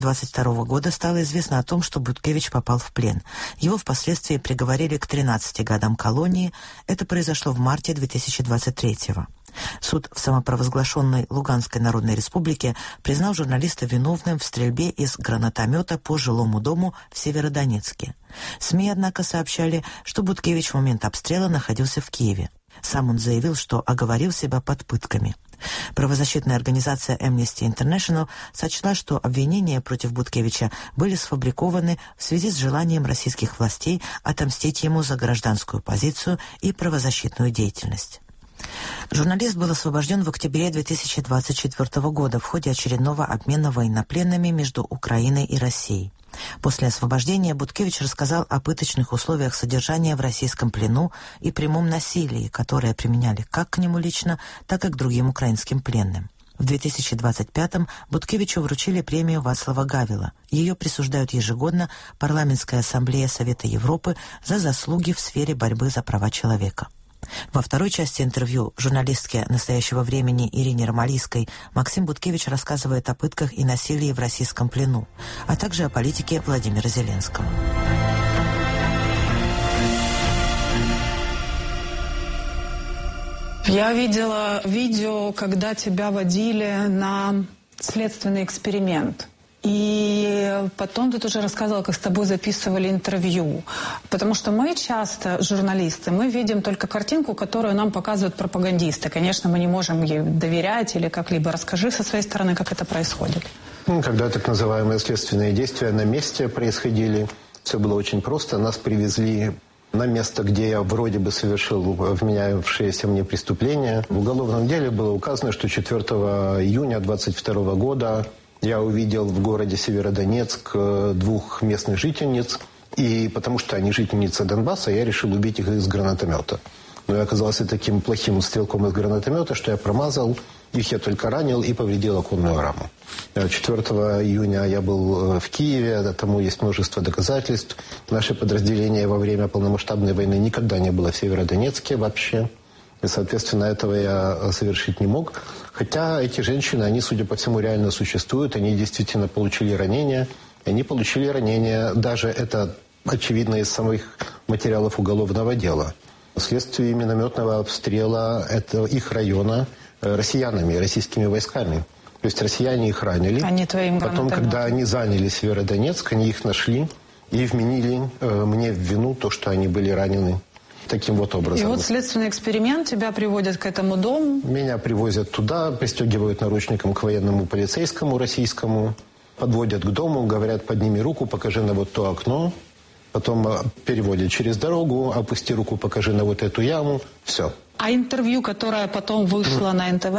1922 года стало известно о том, что Буткевич попал в плен. Его впоследствии приговорили к 13 годам колонии. Это произошло в марте 2023-го. Суд в самопровозглашенной Луганской Народной Республике признал журналиста виновным в стрельбе из гранатомета по жилому дому в Северодонецке. СМИ, однако, сообщали, что Буткевич в момент обстрела находился в Киеве. Сам он заявил, что оговорил себя под пытками. Правозащитная организация Amnesty International сочла, что обвинения против Буткевича были сфабрикованы в связи с желанием российских властей отомстить ему за гражданскую позицию и правозащитную деятельность. Журналист был освобожден в октябре 2024 года в ходе очередного обмена военнопленными между Украиной и Россией. После освобождения Буткевич рассказал о пыточных условиях содержания в российском плену и прямом насилии, которое применяли как к нему лично, так и к другим украинским пленным. В 2025-м Буткевичу вручили премию Вацлава Гавела. Ее присуждают ежегодно Парламентская ассамблея Совета Европы за заслуги в сфере борьбы за права человека. Во второй части интервью журналистке «Настоящего времени» Ирине Ромалийской Максим Буткевич рассказывает о пытках и насилии в российском плену, а также о политике Владимира Зеленского. Я видела видео, когда тебя водили на следственный эксперимент. И потом ты тоже рассказывала, как с тобой записывали интервью. Потому что мы часто, журналисты, мы видим только картинку, которую нам показывают пропагандисты. Конечно, мы не можем ей доверять или как-либо. Расскажи со своей стороны, как это происходит. Когда так называемые следственные действия на месте происходили, все было очень просто. Нас привезли на место, где я вроде бы совершил вменяющееся мне преступление. В уголовном деле было указано, что 4 июня 2022 года я увидел в городе Северодонецк 2 местных жительниц, и потому что они жительницы Донбасса, я решил убить их из гранатомета. Но я оказался таким плохим стрелком из гранатомета, что я промазал, их я только ранил и повредил оконную раму. 4 июня я был в Киеве, тому есть множество доказательств. Наше подразделение во время полномасштабной войны никогда не было в Северодонецке вообще. И, соответственно, этого я совершить не мог. Хотя эти женщины, они, судя по всему, реально существуют. Они действительно получили ранения. Они получили ранения. Даже это очевидно из самих материалов уголовного дела. Вследствие минометного обстрела их района россиянами, российскими войсками. То есть россияне их ранили. Они твоим Потом, когда они заняли Северодонецк, они их нашли и вменили мне в вину то, что они были ранены. Таким вот образом. И вот следственный эксперимент, тебя приводят к этому дому? Меня привозят туда, пристегивают наручником к военному полицейскому российскому, подводят к дому, говорят, подними руку, покажи на вот то окно, потом переводят через дорогу, опусти руку, покажи на вот эту яму, все. А интервью, которое потом вышло на НТВ?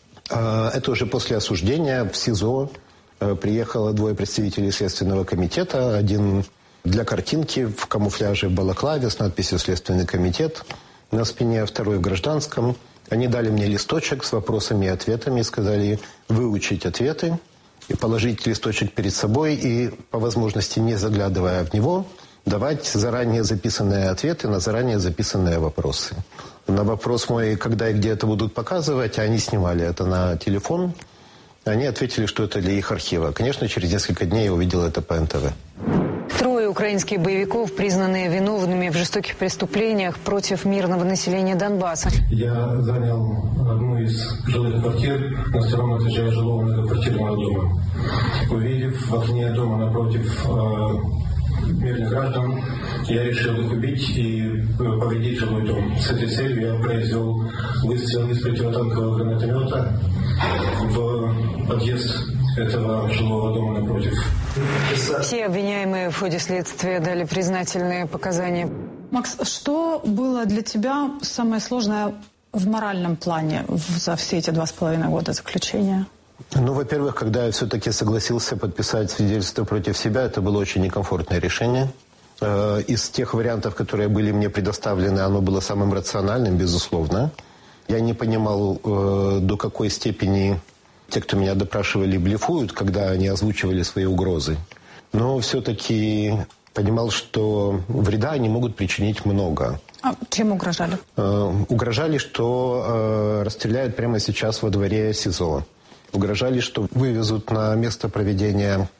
Это уже после осуждения в СИЗО приехало 2 представителей Следственного комитета, один для картинки в камуфляже в балаклаве с надписью «Следственный комитет» на спине, 2 в гражданском. Они дали мне листочек с вопросами и ответами, сказали выучить ответы и положить листочек перед собой и, по возможности, не заглядывая в него, давать заранее записанные ответы на заранее записанные вопросы. На вопрос мой, когда и где это будут показывать, они снимали это на телефон, они ответили, что это для их архива. Конечно, через несколько дней я увидел это по НТВ. 3 украинских боевиков, признанные виновными в жестоких преступлениях против мирного населения Донбасса. Я занял одну из жилых квартир на 2-м этаже жилого многоквартирного дома. Увидев в окне дома напротив мирных граждан, я решил их убить и повредить жилой дом. С этой целью я произвел выстрел из противотанкового гранатомета в подъезд этого жилого дома напротив. Все обвиняемые в ходе следствия дали признательные показания. Макс, что было для тебя самое сложное в моральном плане за все эти 2,5 года заключения? Во-первых, когда я все-таки согласился подписать свидетельство против себя, это было очень некомфортное решение. Из тех вариантов, которые были мне предоставлены, оно было самым рациональным, безусловно. Я не понимал, до какой степени те, кто меня допрашивали, блефуют, когда они озвучивали свои угрозы. Но все-таки понимал, что вреда они могут причинить много. А чем угрожали? Угрожали, что расстреляют прямо сейчас во дворе СИЗО. Угрожали, что вывезут на место проведения